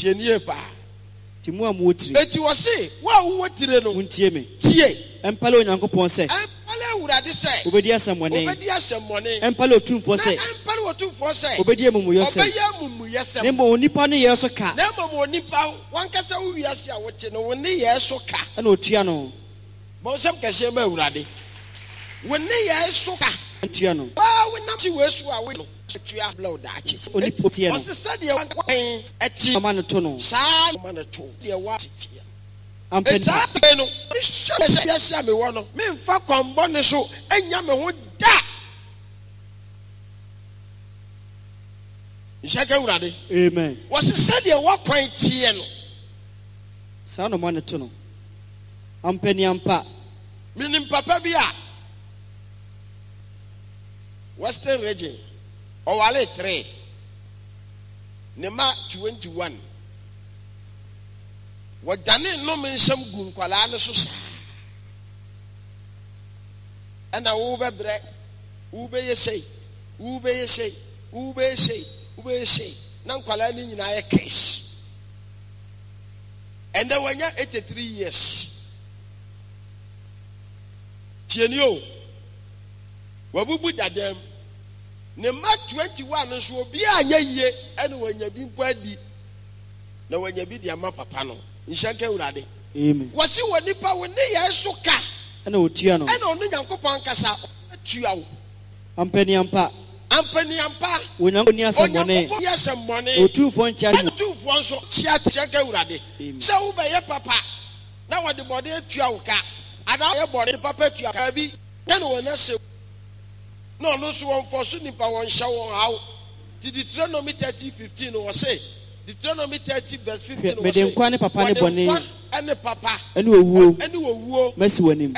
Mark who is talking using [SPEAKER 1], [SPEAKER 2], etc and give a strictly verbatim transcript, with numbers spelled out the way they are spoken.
[SPEAKER 1] tienie pa
[SPEAKER 2] timu amotri
[SPEAKER 1] eti wo se wa wo tire no
[SPEAKER 2] untie me
[SPEAKER 1] tie
[SPEAKER 2] empale onyankopon se
[SPEAKER 1] empale urade se
[SPEAKER 2] obedi asemone
[SPEAKER 1] obedi asemone
[SPEAKER 2] empale otumfo se
[SPEAKER 1] empale otumfo se
[SPEAKER 2] obedi amumuyo se
[SPEAKER 1] obedi amumuyo se
[SPEAKER 2] nembo onipa no yeso ka
[SPEAKER 1] nembo onipa wankasa wo wiase a wote no woni yeso ka
[SPEAKER 2] na otua no
[SPEAKER 1] bo sem kase ma urade woni yeso ka
[SPEAKER 2] otua no
[SPEAKER 1] ah wona ti wesu a we no tua blow da chi
[SPEAKER 2] onipa tie no
[SPEAKER 1] o se se de wan eti
[SPEAKER 2] ama no to no
[SPEAKER 1] sa ma no to de wa tie
[SPEAKER 2] ampeni
[SPEAKER 1] no se se biase me wo no me mfa kwambo ne so enya me ho da Ishaka urade
[SPEAKER 2] amen
[SPEAKER 1] wo se se de wa kwan tie no
[SPEAKER 2] sa no ma no to no ampeni ampa
[SPEAKER 1] minim papa bi a Western region Owale three Nema twenty-one Wadane no mensam gu nkwala ne so sa ana wo bebre wo be yesei wo be yesei wo be yesei wo be yesei na nkwala ne nyina ye case and then when you eighty-three years tienio wabubu dadam ne ma twenty-one so obi anya yie ene wanya bi mpo adi na wanya bi dia ma papa no nhyɛnka urade
[SPEAKER 2] amen
[SPEAKER 1] wasi woni pa woni ye so ka
[SPEAKER 2] ene otua no
[SPEAKER 1] ene onu nyankopɔn kasa atua wo
[SPEAKER 2] ampeni ampa
[SPEAKER 1] ampani ampa
[SPEAKER 2] onyankopɔn ni asemone
[SPEAKER 1] yasemone
[SPEAKER 2] otumfo ntia no
[SPEAKER 1] otumfo nso tia nhyɛnka urade sɛ wo be ye papa na wode bɔde atua wo ka ana ye bɔde papa atua ka bi ene wona se no no so won for so nipa won hye won haw di Deuteronomy thirty fifteen wo say Deuteronomy thirty verse fifteen wo say
[SPEAKER 2] me de nkwa ne papa ne bone
[SPEAKER 1] ene papa
[SPEAKER 2] ene owuo
[SPEAKER 1] ene owuo
[SPEAKER 2] mesi wanim